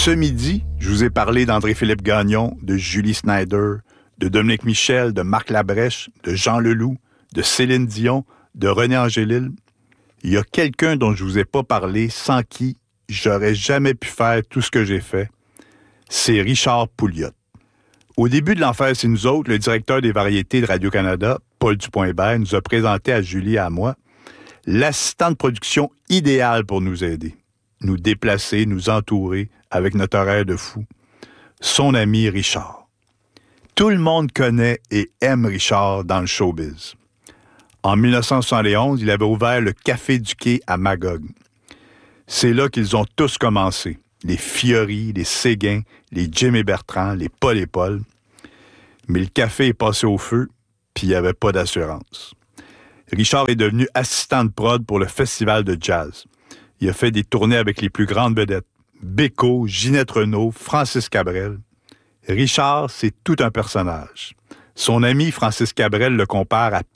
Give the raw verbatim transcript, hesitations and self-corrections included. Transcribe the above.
Ce midi, je vous ai parlé d'André-Philippe Gagnon, de Julie Snyder, de Dominique Michel, de Marc Labrèche, de Jean Leloup, de Céline Dion, de René Angélil. Il y a quelqu'un dont je ne vous ai pas parlé, sans qui j'aurais jamais pu faire tout ce que j'ai fait. C'est Richard Pouliot. Au début de l'Enfer, c'est nous autres, le directeur des variétés de Radio-Canada, Paul Dupont-Hébert, nous a présenté à Julie et à moi l'assistant de production idéal pour nous aider, nous déplacer, nous entourer avec notre horaire de fou. Son ami Richard. Tout le monde connaît et aime Richard dans le showbiz. En dix-neuf cent soixante et onze, il avait ouvert le Café du Quai à Magog. C'est là qu'ils ont tous commencé. Les Fiori, les Séguin, les Jimmy Bertrand, les Paul et Paul. Mais le café est passé au feu, puis il n'y avait pas d'assurance. Richard est devenu assistant de prod pour le festival de jazz. Il a fait des tournées avec les plus grandes vedettes. Bécaud, Ginette Renault, Francis Cabrel. Richard, c'est tout un personnage. Son ami Francis Cabrel le compare à